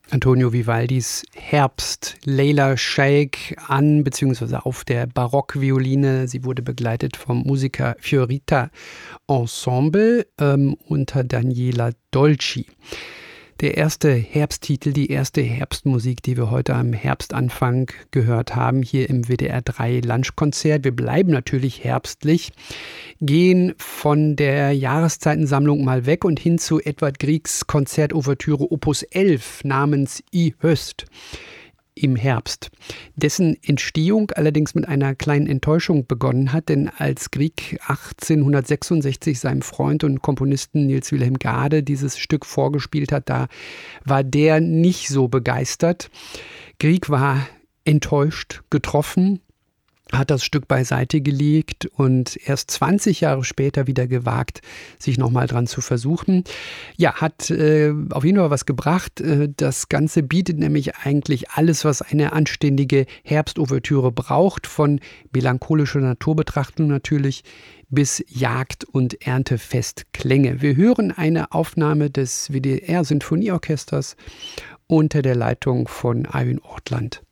Antonio Vivaldis Herbst, Leila Sheikh an, beziehungsweise auf der Barockvioline. Sie wurde begleitet vom Musiker Fiorita Ensemble unter Daniela Dolci. Der erste Herbsttitel, die erste Herbstmusik, die wir heute am Herbstanfang gehört haben, hier im WDR 3 Lunchkonzert. Wir bleiben natürlich herbstlich, gehen von der Jahreszeitensammlung mal weg und hin zu Edvard Griegs Konzertouvertüre Opus 11 namens I Höst im Herbst, dessen Entstehung allerdings mit einer kleinen Enttäuschung begonnen hat, denn als Grieg 1866 seinem Freund und Komponisten Niels Wilhelm Gade dieses Stück vorgespielt hat, da war der nicht so begeistert. Grieg war enttäuscht, getroffen, hat das Stück beiseite gelegt und erst 20 Jahre später wieder gewagt, sich nochmal dran zu versuchen. Ja, hat auf jeden Fall was gebracht. Das Ganze bietet nämlich eigentlich alles, was eine anständige Herbstouvertüre braucht, von melancholischer Naturbetrachtung natürlich bis Jagd- und Erntefestklänge. Wir hören eine Aufnahme des WDR-Sinfonieorchesters unter der Leitung von Eivind Ortland.